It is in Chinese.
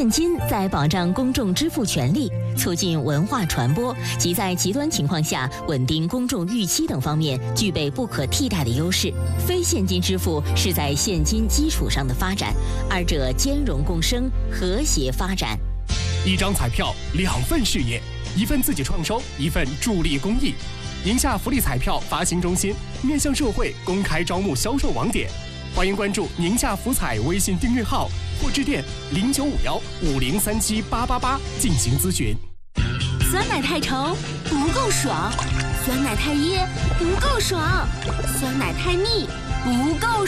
现金在保障公众支付权利、促进文化传播及在极端情况下稳定公众预期等方面具备不可替代的优势。非现金支付是在现金基础上的发展，二者兼容共生，和谐发展。 一张彩票，2份事业，一份自己创收，一份助力公益。宁夏福利彩票发行中心面向社会公开招募销售网点，欢迎关注宁夏福彩微信订阅号或致电095150378888进行咨询。 酸奶太稠不够爽，酸奶太噎不够爽，酸奶太腻不够